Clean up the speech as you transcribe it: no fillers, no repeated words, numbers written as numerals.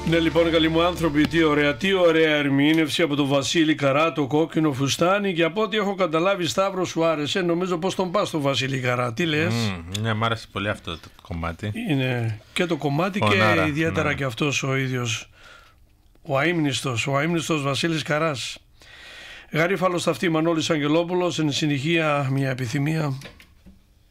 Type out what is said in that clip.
Ναι, λοιπόν, καλοί μου άνθρωποι, τι ωραία ερμήνευση από τον Βασίλη Καρά, το κόκκινο φουστάνι. Και από ό,τι έχω καταλάβει, Σταύρο, σου άρεσε. Νομίζω πως τον πας τον Βασίλη Καρά. Τι λες? Ναι, μ' άρεσε πολύ αυτό το κομμάτι. Είναι και το κομμάτι Φωνάρα, και ιδιαίτερα ναι. και αυτός ο ίδιος. Ο αείμνηστος Βασίλης Καράς. Γαρίφαλος στα αυτή Μανώλης Αγγελόπουλος, εν συνεχεία μια επιθυμία.